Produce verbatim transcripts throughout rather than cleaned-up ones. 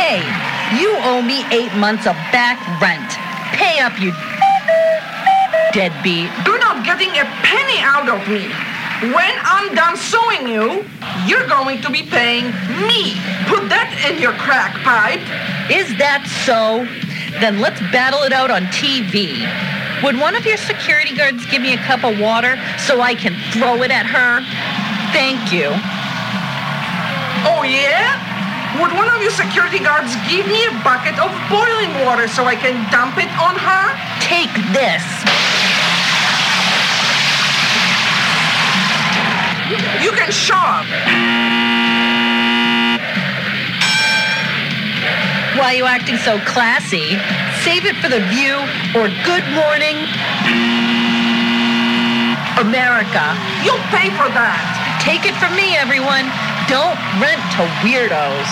Hey, you owe me eight months of back rent. Pay up, you deadbeat. You're not getting a penny out of me. When I'm done suing you, you're going to be paying me. Put that in your crack pipe. Is that so? Then let's battle it out on T V. Would one of your security guards give me a cup of water so I can throw it at her? Thank you. Oh, yeah? Would one of your security guards give me a bucket of boiling water so I can dump it on her? Take this. You can shove. Why are you acting so classy? Save it for The View or Good Morning America. You'll pay for that. Take it from me, everyone. Don't rent to weirdos.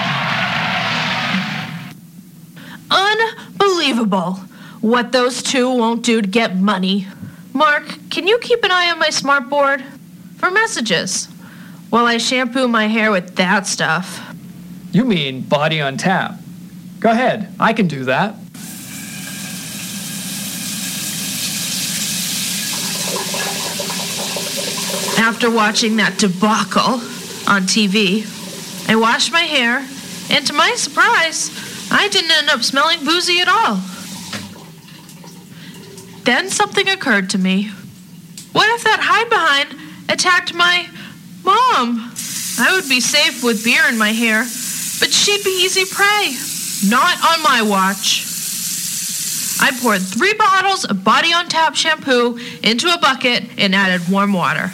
Unbelievable what those two won't do to get money. Mark, can you keep an eye on my smart board for messages while I shampoo my hair with that stuff? You mean Body on Tap? Go ahead, I can do that. After watching that debacle on T V, I washed my hair, and to my surprise, I didn't end up smelling boozy at all. Then something occurred to me. What if that hide behind attacked my mom? I would be safe with beer in my hair, but she'd be easy prey. Not on my watch. I poured three bottles of Body on Tap shampoo into a bucket and added warm water.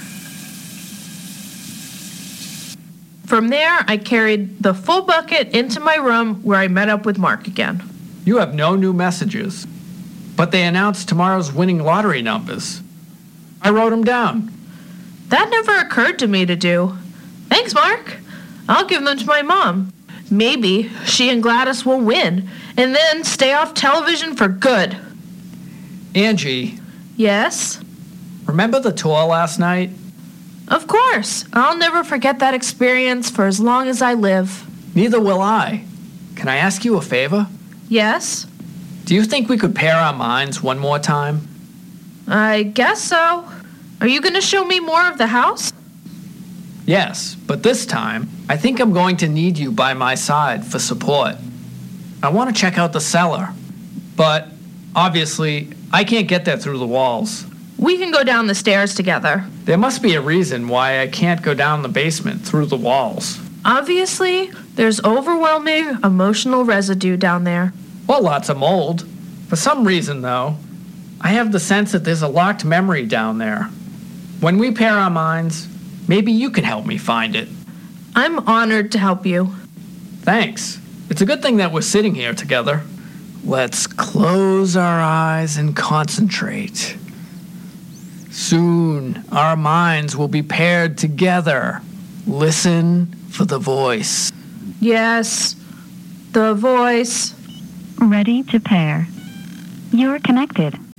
From there, I carried the full bucket into my room where I met up with Mark again. You have no new messages, but they announced tomorrow's winning lottery numbers. I wrote them down. That never occurred to me to do. Thanks, Mark. I'll give them to my mom. Maybe she and Gladys will win and then stay off television for good. Angie. Yes? Remember the tour last night? Of course. I'll never forget that experience for as long as I live. Neither will I. Can I ask you a favor? Yes? Do you think we could pair our minds one more time? I guess so. Are you going to show me more of the house? Yes, but this time, I think I'm going to need you by my side for support. I want to check out the cellar, but obviously, I can't get there through the walls. We can go down the stairs together. There must be a reason why I can't go down the basement through the walls. Obviously, there's overwhelming emotional residue down there. Well, lots of mold. For some reason, though, I have the sense that there's a locked memory down there. When we pair our minds, maybe you can help me find it. I'm honored to help you. Thanks. It's a good thing that we're sitting here together. Let's close our eyes and concentrate. Soon, our minds will be paired together. Listen for the voice. Yes, the voice. Ready to pair. You're connected.